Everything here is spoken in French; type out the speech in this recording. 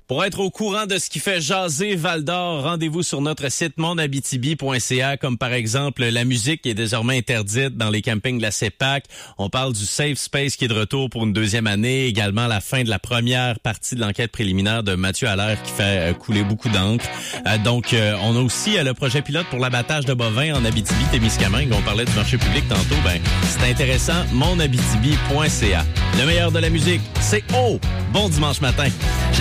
Pour être au courant de ce qui fait jaser Val-d'Or, rendez-vous sur notre site monabitibi.ca, comme par exemple la musique qui est désormais interdite dans les campings de la CEPAC. On parle du Safe Space qui est de retour pour une deuxième année. Également la fin de la première partie de l'enquête préliminaire de Mathieu Allaire qui fait couler beaucoup d'encre. Donc, on a aussi le projet pilote pour l'abattage de bovins en Abitibi-Témiscamingue. On parlait du marché public tantôt. Ben, c'est intéressant. monabitibi.ca. Le meilleur de la musique, c'est bon dimanche matin.